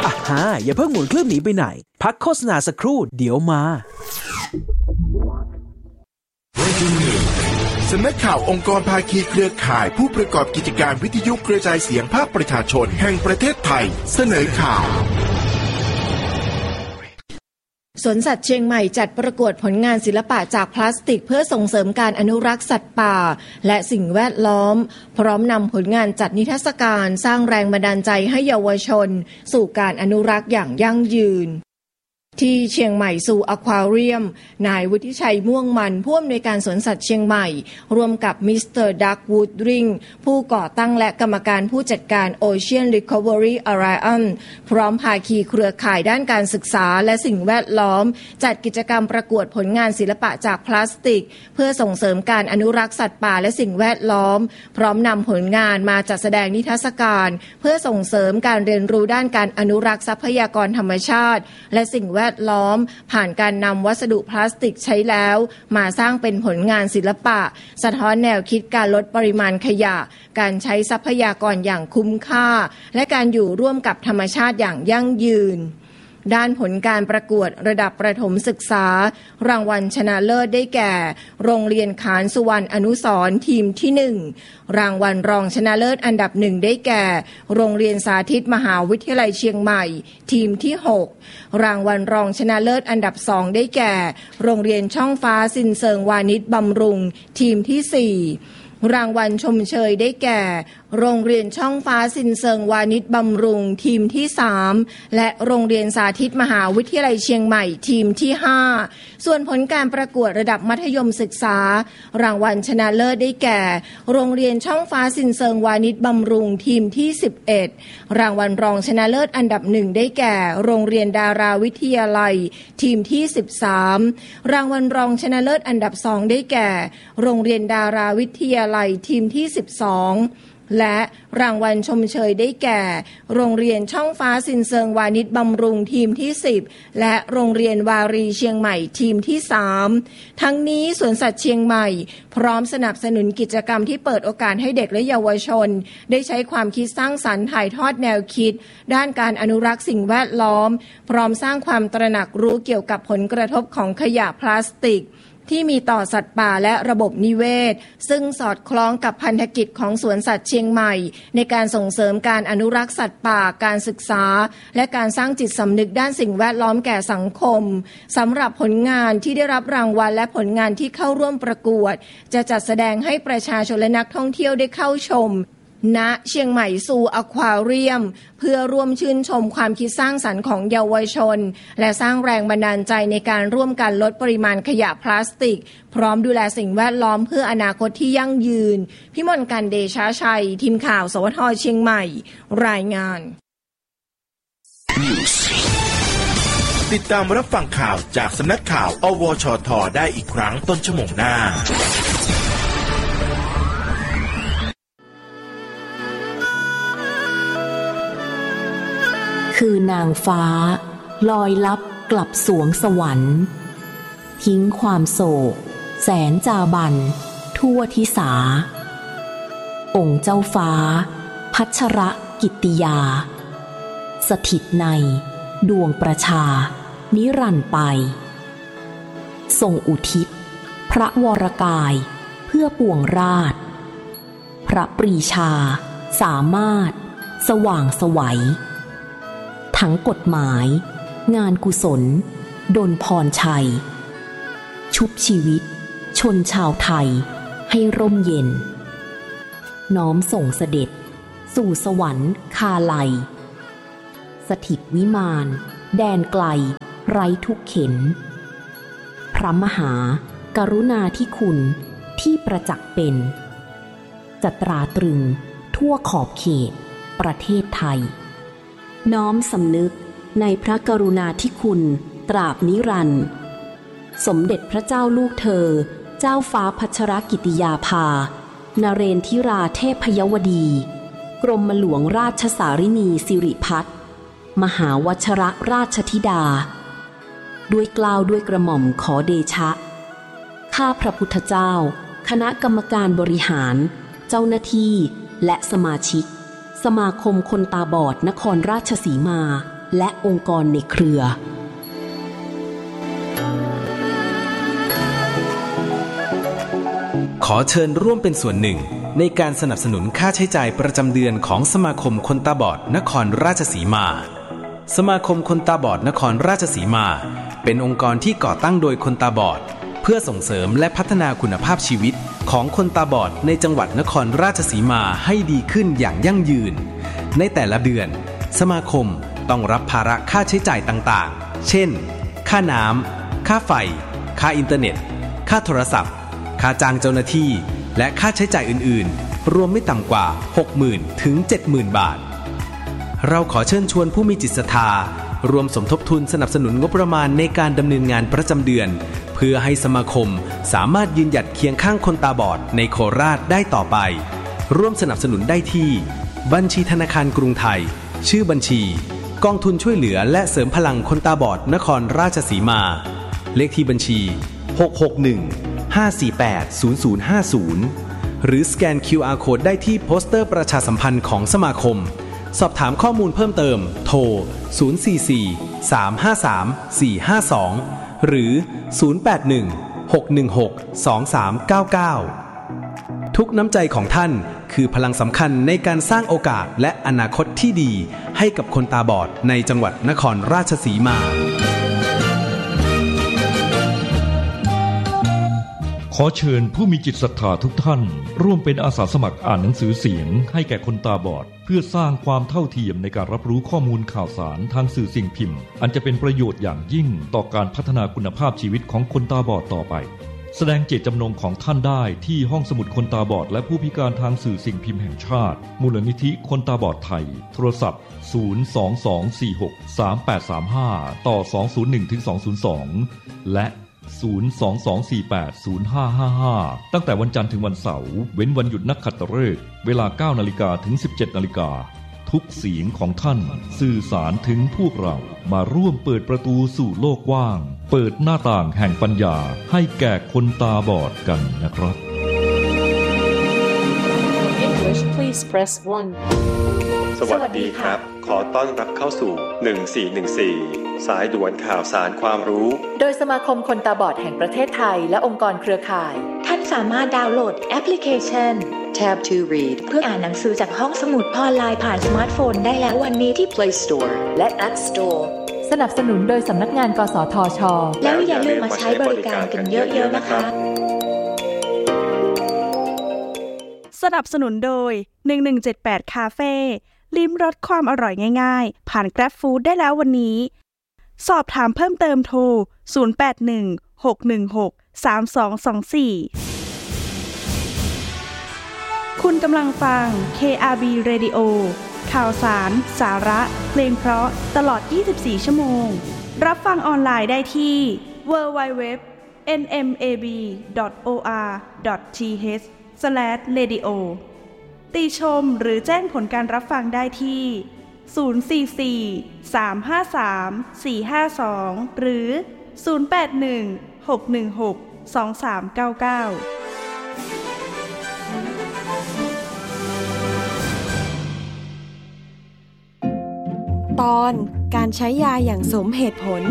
อย่าเพิ่งหมุนเครื่องหนีไปไหนพักโฆษณาสักครู่เดี๋ยวมาสำนักข่าวองค์กรภาคีเครือข่ายผู้ประกอบกิจการวิทยุกระจายเสียงภาคประชาชนแห่งประเทศไทยเสนอข่าวสวนสัตว์เชียงใหม่จัดประกวดผลงานศิลปะจากพลาสติกเพื่อส่งเสริมการอนุรักษ์สัตว์ป่าและสิ่งแวดล้อมพร้อมนำผลงานจัดนิทรรศการสร้างแรงบันดาลใจให้เยาวชนสู่การอนุรักษ์อย่างยั่งยืนที่เชียงใหม่ซูอควาเรียมนายวุฒิชัยม่วงมันผู้อำนวยการสวนสัตว์เชียงใหม่ร่วมกับมิสเตอร์ดักวูดริงผู้ก่อตั้งและกรรมการผู้จัดการ Ocean Recovery Alliance พร้อมภาคีเครือข่ายด้านการศึกษาและสิ่งแวดล้อมจัดกิจกรรมประกวดผลงานศิลปะจากพลาสติกเพื่อส่งเสริมการอนุรักษ์สัตว์ป่าและสิ่งแวดล้อมพร้อมนำผลงานมาจัดแสดงนิทรรศการเพื่อส่งเสริมการเรียนรู้ด้านการอนุรักษ์ทรัพยากรธรรมชาติและสิ่งแวดล้อมผ่านการนำวัสดุพลาสติกใช้แล้วมาสร้างเป็นผลงานศิลปะสะท้อนแนวคิดการลดปริมาณขยะการใช้ทรัพยากรอย่างคุ้มค่าและการอยู่ร่วมกับธรรมชาติอย่างยั่งยืนด้านผลการประกวดระดับประถมศึกษารางวัลชนะเลิศได้แก่โรงเรียนขานสุวรรณอนุสรณ์ทีมที่1รางวัลรองชนะเลิศอันดับ1ได้แก่โรงเรียนสาธิตมหาวิทยาลัยเชียงใหม่ทีมที่6รางวัลรองชนะเลิศอันดับ2ได้แก่โรงเรียนช่องฟ้าซินเซิงวานิชบำรุงทีมที่4รางวัลชมเชยได้แก่โรงเรียนช่องฟ้าซินเซิงวานิชบำรุงทีมที่3และโรงเรียนสาธิตมหาวิทยาลัยเชียงใหม่ทีมที่5ส่วนผลการประกวดระดับมัธยมศึกษารางวัลชนะเลิศได้แก่โรงเรียนช่องฟ้าซินเซิงวานิชบำรุงทีมที่11รางวัลรองชนะเลิศอันดับ1ได้แก่โรงเรียนดาราวิทยาลัยทีมที่13รางวัลรองชนะเลิศอันดับ2ได้แก่โรงเรียนดาราวิทยาลัยทีมที่12และรางวัลชมเชยได้แก่โรงเรียนช่องฟ้าซินเซิงวานิชบำรุงทีมที่10และโรงเรียนวารีเชียงใหม่ทีมที่3ทั้งนี้สวนสัตว์เชียงใหม่พร้อมสนับสนุนกิจกรรมที่เปิดโอกาสให้เด็กและเยาวชนได้ใช้ความคิดสร้างสรรค์ถ่ายทอดแนวคิดด้านการอนุรักษ์สิ่งแวดล้อมพร้อมสร้างความตระหนักรู้เกี่ยวกับผลกระทบของขยะพลาสติกที่มีต่อสัตว์ป่าและระบบนิเวศซึ่งสอดคล้องกับพันธกิจของสวนสัตว์เชียงใหม่ในการส่งเสริมการอนุรักษ์สัตว์ป่าการศึกษาและการสร้างจิตสำนึกด้านสิ่งแวดล้อมแก่สังคมสำหรับผลงานที่ได้รับรางวัลและผลงานที่เข้าร่วมประกวดจะจัดแสดงให้ประชาชนและนักท่องเที่ยวได้เข้าชมณเชียงใหม่ซูอควาเรียมเพื่อร่วมชื่นชมความคิดสร้างสรรค์ของเยาวชนและสร้างแรงบันดาลใจในการร่วมกันลดปริมาณขยะพลาสติกพร้อมดูแลสิ่งแวดล้อมเพื่ออนาคตที่ยั่งยืนพิมลกันเดชาชัยทีมข่าวสวทเชียงใหม่รายงานติดตามรับฟังข่าวจากสำนักข่าวอวชทได้อีกครั้งต้นชั่วโมงหน้าคือนางฟ้าลอยลับกลับสวงสวรรค์ทิ้งความโศกแสนจาบันทั่วทิสาองค์เจ้าฟ้าพัชรกิตติยาสถิตในดวงประชานิรันดร์ไปทรงอุทิศพระวรกายเพื่อปวงราชพระปรีชาสามารถสว่างไสวทั้งกฎหมายงานกุศลดลพรชัยชุบชีวิตชนชาวไทยให้ร่มเย็นน้อมส่งเสด็จสู่สวรรค์คาไลสถิตวิมานแดนไกลไร้ทุกเข็ญพระมหากรุณาธิคุณที่ประจักษ์เป็นจะตราตรึงทั่วขอบเขตประเทศไทยน้อมสำนึกในพระกรุณาธิคุณตราบนิรันดร์สมเด็จพระเจ้าลูกเธอเจ้าฟ้าพัชรกิติยาภานเรนทิราเทพยวดีกรมหลวงราชสารินีสิริพัฒน์มหาวชรราชธิดาด้วยเกล้าด้วยกระหม่อมขอเดชะข้าพระพุทธเจ้าคณะกรรมการบริหารเจ้าหน้าที่และสมาชิกสมาคมคนตาบอดนครราชสีมาและองค์กรในเครือขอเชิญร่วมเป็นส่วนหนึ่งในการสนับสนุนค่าใช้จ่ายประจำเดือนของสมาคมคนตาบอดนครราชสีมาสมาคมคนตาบอดนครราชสีมาเป็นองค์กรที่ก่อตั้งโดยคนตาบอดเพื่อส่งเสริมและพัฒนาคุณภาพชีวิตของคนตาบอดในจังหวัดนครราชสีมาให้ดีขึ้นอย่างยั่งยืนในแต่ละเดือนสมาคมต้องรับภาระค่าใช้จ่ายต่างๆเช่นค่าน้ำค่าไฟค่าอินเทอร์เน็ตค่าโทรศัพท์ค่าจ้างเจ้าหน้าที่และค่าใช้จ่ายอื่นๆรวมไม่ต่ำกว่า 60,000 ถึง 70,000 บาทเราขอเชิญชวนผู้มีจิตศรัทธารวมสมทบทุนสนับสนุนงบประมาณในการดำเนินงานประจำเดือนเพื่อให้สมาคมสามารถยืนหยัดเคียงข้างคนตาบอดในโคราชได้ต่อไปร่วมสนับสนุนได้ที่บัญชีธนาคารกรุงไทยชื่อบัญชีกองทุนช่วยเหลือและเสริมพลังคนตาบอดนครราชสีมาเลขที่บัญชี661-548-0050หรือสแกน QR Code ได้ที่โปสเตอร์ประชาสัมพันธ์ของสมาคมสอบถามข้อมูลเพิ่มเติมโทร044-353-452หรือ081-616-2399ทุกน้ำใจของท่านคือพลังสำคัญในการสร้างโอกาสและอนาคตที่ดีให้กับคนตาบอดในจังหวัดนครราชสีมาขอเชิญผู้มีจิตศรัทธาทุกท่านร่วมเป็นอาสาสมัครอ่านหนังสือเสียงให้แก่คนตาบอดเพื่อสร้างความเท่าเทียมในการรับรู้ข้อมูลข่าวสารทางสื่อสิ่งพิมพ์อันจะเป็นประโยชน์อย่างยิ่งต่อการพัฒนาคุณภาพชีวิตของคนตาบอดต่อไปแสดงเจตจำนงของท่านได้ที่ห้องสมุดคนตาบอดและผู้พิการทางสื่อสิ่งพิมพ์แห่งชาติมูลนิธิคนตาบอดไทยโทรศัพท์022463835ต่อ201-202และ022480555ตั้งแต่วันจันทร์ถึงวันเสาร์เว้นวันหยุดนักขัตฤกษ์เวลา 9:00 นถึง 17:00 นทุกเสียงของท่านสื่อสารถึงพวกเรามาร่วมเปิดประตูสู่โลกกว้างเปิดหน้าต่างแห่งปัญญาให้แก่คนตาบอดกันนะครับ English please press 1 สวัสดีครับขอต้อนรับเข้าสู่1414สายด่วนข่าวสารความรู้โดยสมาคมคนตาบอดแห่งประเทศไทยและองค์กรเครือข่ายท่านสามารถดาวน์โหลดแอปพลิเคชัน Tab to Read เพื่ออ่านหนังสือจากห้องสมุดออนไลน์ผ่านสมาร์ทโฟนได้แล้ววันนี้ที่ Play Store และ App Store สนับสนุนโดยสำนักงานกสทช.แล้วอย่าลืมมาใช้บริการกันเยอะๆนะคะสนับสนุนโดย1178คาเฟ่ลิ้มรสความอร่อยง่ายๆผ่าน Grab Food ได้แล้ววันนี้สอบถามเพิ่มเติมโทร0816163224คุณกำลังฟัง KRB Radio ข่าวสารสาระเพลงเพราะตลอด24ชั่วโมงรับฟังออนไลน์ได้ที่ www.nmab.or.th/radio ติชมหรือแจ้งผลการรับฟังได้ที่044-353-452หรือ081-616-2399 ตอนการใช้ยาอย่างสมเหตุผล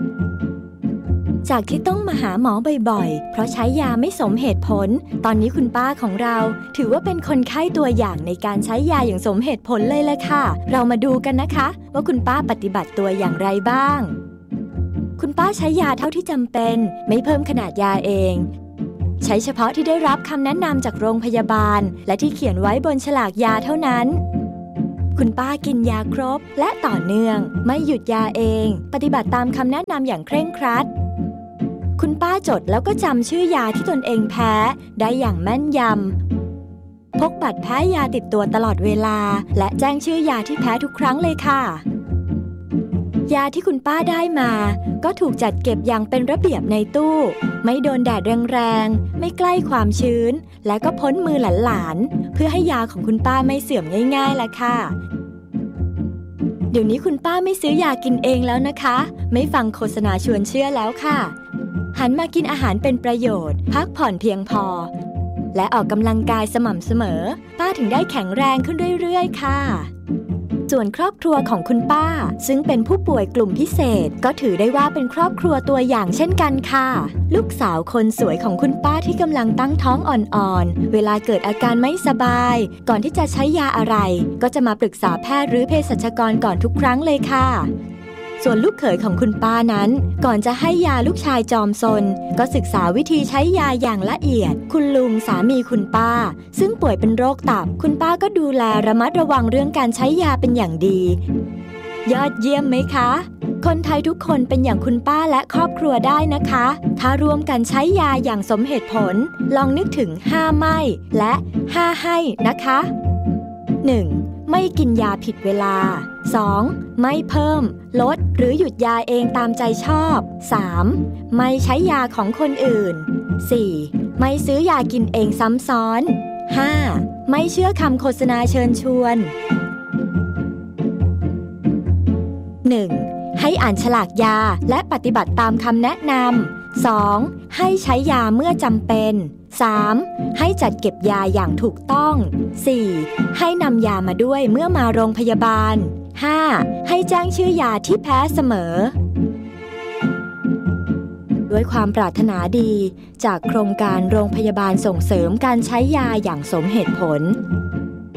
จากที่ต้องมาหาหมอบ่อยๆเพราะใช้ยาไม่สมเหตุผลตอนนี้คุณป้าของเราถือว่าเป็นคนไข้ตัวอย่างในการใช้ยาอย่างสมเหตุผลเลยล่ะค่ะเรามาดูกันนะคะว่าคุณป้าปฏิบัติตัวอย่างไรบ้างคุณป้าใช้ยาเท่าที่จำเป็นไม่เพิ่มขนาดยาเองใช้เฉพาะที่ได้รับคำแนะนำจากโรงพยาบาลและที่เขียนไว้บนฉลากยาเท่านั้นคุณป้ากินยาครบและต่อเนื่องไม่หยุดยาเองปฏิบัติตามคำแนะนำอย่างเคร่งครัดคุณป้าจดแล้วก็จำชื่อยาที่ตนเองแพ้ได้อย่างแม่นยำพกบัตรแพ้ยาติดตัวตลอดเวลาและแจ้งชื่อยาที่แพ้ทุกครั้งเลยค่ะยาที่คุณป้าได้มาก็ถูกจัดเก็บอย่างเป็นระเบียบในตู้ไม่โดนแดดแรงๆไม่ใกล้ความชื้นและก็พ้นมือหลานๆเพื่อให้ยาของคุณป้าไม่เสื่อมง่ายๆล่ะค่ะเดี๋ยวนี้คุณป้าไม่ซื้อยากินเองแล้วนะคะไม่ฟังโฆษณาชวนเชื่อแล้วค่ะหันมากินอาหารเป็นประโยชน์พักผ่อนเพียงพอและออกกำลังกายสม่ำเสมอป้าถึงได้แข็งแรงขึ้นเรื่อยๆค่ะส่วนครอบครัวของคุณป้าซึ่งเป็นผู้ป่วยกลุ่มพิเศษก็ถือได้ว่าเป็นครอบครัวตัวอย่างเช่นกันค่ะลูกสาวคนสวยของคุณป้าที่กำลังตั้งท้องอ่อนๆเวลาเกิดอาการไม่สบายก่อนที่จะใช้ยาอะไรก็จะมาปรึกษาแพทย์หรือเภสัชกรก่อนทุกครั้งเลยค่ะส่วนลูกเขยของคุณป้านั้นก่อนจะให้ยาลูกชายจอมซนก็ศึกษาวิธีใช้ยาอย่างละเอียดคุณลุงสามีคุณป้าซึ่งป่วยเป็นโรคตับคุณป้าก็ดูแลระมัดระวังเรื่องการใช้ยาเป็นอย่างดียอดเยี่ยมไหมคะคนไทยทุกคนเป็นอย่างคุณป้าและครอบครัวได้นะคะถ้าร่วมกันใช้ยาอย่างสมเหตุผลลองนึกถึง5ไม่และ5ให้นะคะ 1. ไม่กินยาผิดเวลา 2. ไม่เพิ่มลดหรือหยุดยาเองตามใจชอบ 3. ไม่ใช้ยาของคนอื่น 4. ไม่ซื้อยากินเองซ้ำซ้อน 5. ไม่เชื่อคำโฆษณาเชิญชวน 1. ให้อ่านฉลากยาและปฏิบัติตามคำแนะนำ 2. ให้ใช้ยาเมื่อจำเป็น 3. ให้จัดเก็บยาอย่างถูกต้อง 4. ให้นำยามาด้วยเมื่อมาโรงพยาบาล 5. ให้แจ้งชื่อยาที่แพ้เสมอด้วยความปรารถนาดีจากโครงการโรงพยาบาลส่งเสริมการใช้ยาอย่างสมเหตุผล